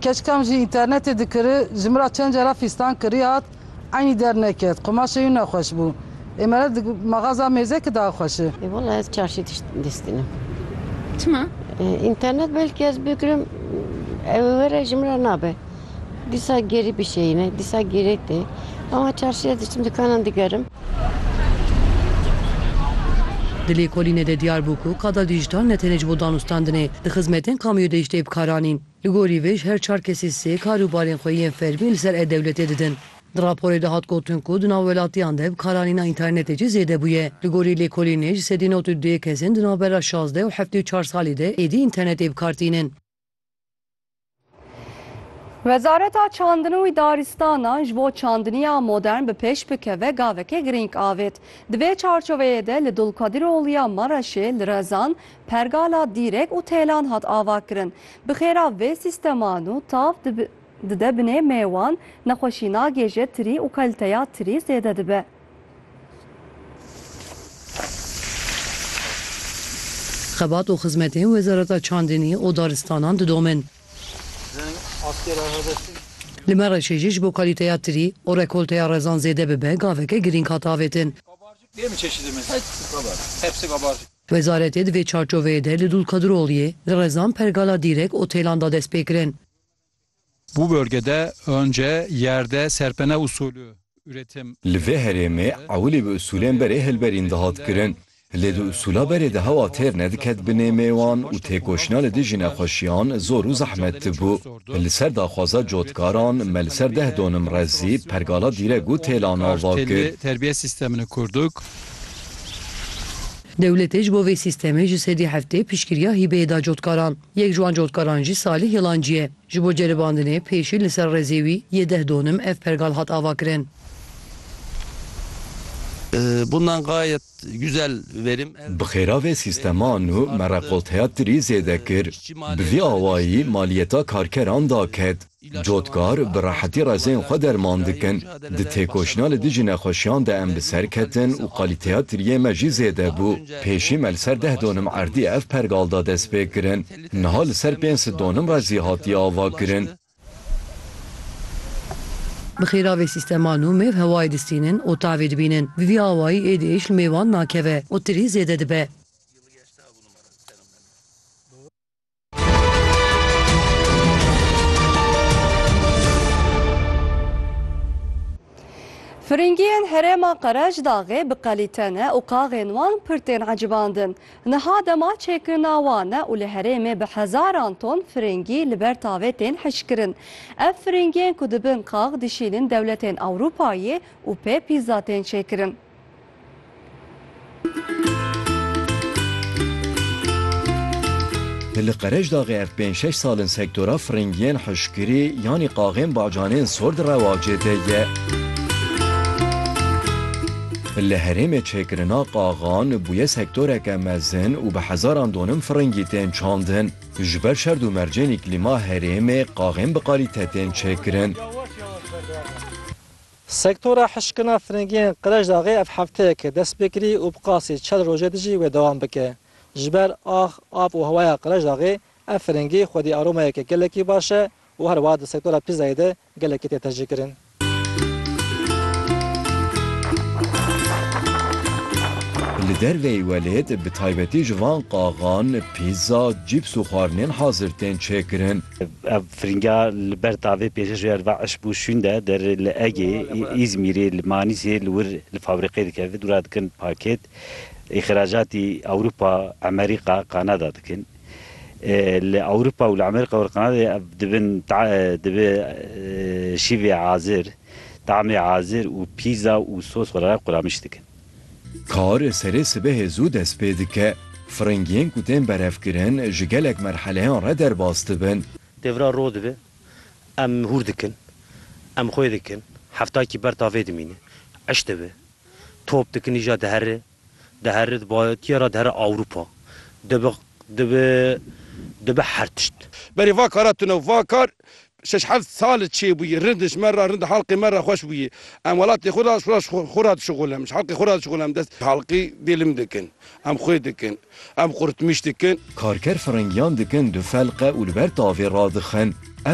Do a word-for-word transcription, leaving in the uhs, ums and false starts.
keçkam jî internetê dikiri ji min re çend cara fîstan kiriye hat aynî derneket. Qumaşê wî nexweş bû. Emre mağaza mêzekê daha xweş e. Vallahi ez çarşî dîstinim. Çima? İnternet belki ez bikirim evvere ji min re nabe. Dîsa gerî bir şeyine, dîsa gerek de. Ama çarşıya diştim dükkanan digerim. Dilê kolînê de Diyarbûkir kada dijîtal netenê ji bo danûstandinê di xizmetên kamûyê de îştê bikaranîn. Li gorî vê ji her çar kesî sê karûbarên xwe yên fermî li ser e-dewletê didin. Di raporê de hat gotin ku di nav welatiyan de bikaranîna înternetê cî zêde bûye. Li gorî lêkolînê ji sedî nod û duyê kesên di navbera şazdeh û heftê û çar salî de êdî înternetê bikartînin. Wezareta Çandinî û Daristanan ji bo çandiniya modern bi pêş bikeve gavekê girîng avêt. Di vê çarçoveyê de li Dulkadiroğluya Maraşê li Rezan pergala dîrek û têlan hat avakirin. Bi xêra vê sîsteman û tav dide binê mêwan nexweşî nagêje tirî û kaliteya tirî zêde dibe. Xebat û xizmetên Wezareta Çandinî û Daristanan didomin. Li Meraşê jî ji bo kalîteya tirî û rekolteya Rezan zêde bibe gaveke girîng hat avêtin. Wezaretê di vê çarçoveyê de li Dulkadiroğlu'yê li Rezan pergala dîrek û têlan da dest pê kirin. Bu bölgede önce yerde serpene usulü üretim. Li vê herêmê ewilî bi usulên berê hilberîn dihat kirin. Lê di usula berê de hewa têr nediket binê mêwan û têkoşina li dijî nexweşiyan zor û zehmet tibû. Li ser daxwaza cotkaran me li ser deh donim rezî pergala dîrek û têlan ava kir. Terbiye sistemini kurduk. Devletê ji bo vê sîstemê ji sedî heftê piştgiriya hîbeyê da cotkaran. Yek ji wan cotkaran jî Salih Yılancı ye. Ji bo ceribandinê pêşî li ser rezê wî yedeh donim ev pergal hat avakirin. Bundan gayet güzel verim. Bi xêra vê sîsteman û me rekolteya tirî zêde kir. Bi vî awayî maliyeta karkeran daket. Cotkar bi rehetî rezên xwe derman dikin. Di têkoşina li dijî nexweşiyan de em bi ser ketin û kalîteya tiriyê me jî zêde bû. Pêşî me li ser deh donim erdî ev pergal da dest pê kirin. Niha li ser pênc donim rezî hatiye ava kirin. Bi xêra vê sîsteman û mêv hewayê distînin û tavê dibînin. Bi vî awayî êdî êş li mêwan nakeve û tirî zêde dibe. Firingiyên herêma Qerejdağê bi kalîtene û qaxên wan pir tên ecibandin. Niha dema çêkirina wan e û li herêmê bi hezaran ton firingî li ber tavê tên hişkirin. Ev firingiyên ku dibin qax dişînin dewletên Ewropayê û pê pîza tên çêkirin. Li Qerejdağê ev pênc şeş salin sektora firingiyên hişkirî yanî qaxên bacanên sor di rewacê de ye. Li herêmê çêkirina qaxan bûye sektoreke mezin û bi hezaran donim firingî tên çandin. Ji ber şerd û mercên îklîma herêmê qaxên bi kalîte tên çêkirin. Sektora hişkirina firingiyên Qerejdağê ev hefteyeke dest pêkirî û bi qasî çel rojê de jî wê dewam bike. Ji ber ax, av û hewaya Qerejdağê ev firingî xwedî aromayeke gelekî baş e û her wa di sektora pîzayê de gelekî tê tercî kirin. Li derveyê welêt bi taybetî ji van qaxan, pîza, cîps û xwarinên hazir tên çêkirin. Ev firinga li ber tavê pêşeşwer ve eş bû şûn de der li Egê, İzmîrê, li Manîsê li wir li fabrîqê dikeve dûra dikin paket. İhracatî Ewropa, Amerîka, Kanada dikin. Li Ewropa û li Amerîka û Kanada ev dibin dibe şîvê hazir, tamê hazir û pîza û sos xwe quramış dikin. Kar serê sibehê zû dest pê dike. Firingiyên ku tên berevkirin ji gelek merheleyan re derbas dibin. Devra ro dibe, em hûr dikin, em xwe dikin, heftakî ber tavê dimîne, eş dibe, top dikin îja dihere, dihere bayetiya ra dihere Ewropa, dibe dibe dibe her tişt. Berî va kara tune va kar şeş heft sal çê bûye rindiş merra rind halqê merra xweş bûye. Em welatê xwe ra xwe ra dişixulem, halqê xwe ra dişixulem dest halqî dêlim dikin, em xwe dikin, em qurtmiş dikin. Karker firingiyan dikin du felqe û li ber tavê radixin.